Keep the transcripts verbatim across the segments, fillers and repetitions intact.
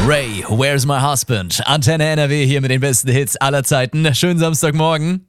Ray, Where's My Husband? Antenne N R W hier mit den besten Hits aller Zeiten. Schönen Samstagmorgen.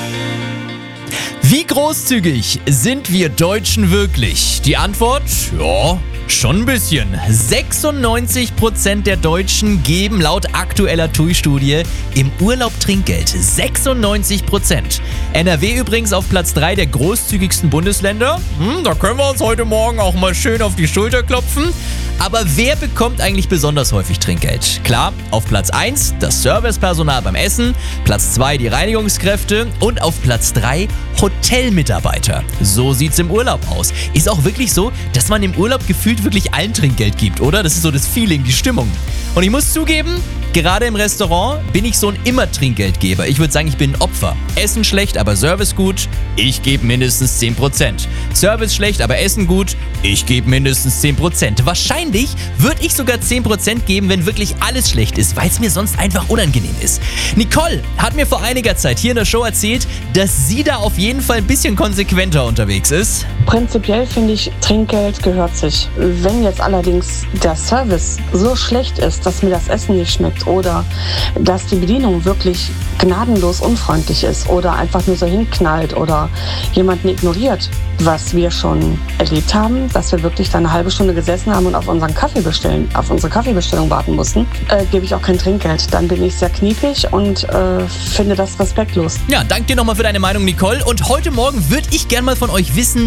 Wie großzügig sind wir Deutschen wirklich? Die Antwort? Ja, schon ein bisschen. sechsundneunzig Prozent der Deutschen geben laut aktueller T U I-Studie im Urlaub Trinkgeld. sechsundneunzig Prozent. N R W übrigens auf Platz drei der großzügigsten Bundesländer. Hm, da können wir uns heute Morgen auch mal schön auf die Schulter klopfen. Aber wer bekommt eigentlich besonders häufig Trinkgeld? Klar, auf Platz eins das Servicepersonal beim Essen, Platz zwei die Reinigungskräfte und auf Platz drei Hotelmitarbeiter. So sieht's im Urlaub aus. Ist auch wirklich so, dass man im Urlaub gefühlt wirklich allen Trinkgeld gibt, oder? Das ist so das Feeling, die Stimmung. Und ich muss zugeben, gerade im Restaurant bin ich so ein Immer-Trinkgeldgeber. Ich würde sagen, ich bin ein Opfer. Essen schlecht, aber Service gut. Ich gebe mindestens zehn Prozent. Service schlecht, aber Essen gut. Ich gebe mindestens zehn Prozent. Wahrscheinlich würde ich sogar zehn Prozent geben, wenn wirklich alles schlecht ist, weil es mir sonst einfach unangenehm ist. Nicole hat mir vor einiger Zeit hier in der Show erzählt, dass sie da auf jeden Fall ein bisschen konsequenter unterwegs ist. Prinzipiell finde ich, Trinkgeld gehört sich. Wenn jetzt allerdings der Service so schlecht ist, dass mir das Essen nicht schmeckt oder dass die Bedienung wirklich gnadenlos unfreundlich ist oder einfach nur so hinknallt oder jemanden ignoriert, was wir schon erlebt haben, dass wir wirklich dann eine halbe Stunde gesessen haben und auf unseren Kaffee bestellen, auf unsere Kaffeebestellung warten mussten, äh, gebe ich auch kein Trinkgeld. Dann bin ich sehr kniepig und äh, finde das respektlos. Ja, danke dir nochmal für deine Meinung, Nicole. Und heute Morgen würde ich gerne mal von euch wissen,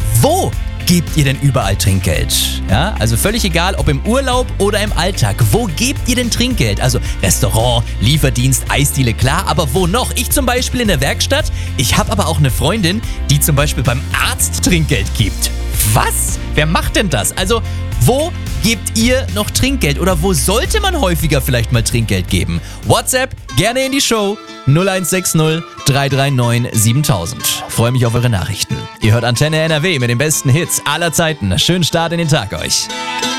wo gebt ihr denn überall Trinkgeld? Ja, also völlig egal, ob im Urlaub oder im Alltag. Wo gebt ihr denn Trinkgeld? Also Restaurant, Lieferdienst, Eisdiele, klar, aber wo noch? Ich zum Beispiel in der Werkstatt. Ich habe aber auch eine Freundin, die zum Beispiel beim Arzt Trinkgeld gibt. Was? Wer macht denn das? Also, wo gebt ihr noch Trinkgeld? Oder wo sollte man häufiger vielleicht mal Trinkgeld geben? WhatsApp, gerne in die Show. null eins sechs null drei drei neun siebentausend. Freue mich auf eure Nachrichten. Ihr hört Antenne N R W mit den besten Hits aller Zeiten. Schönen Start in den Tag euch.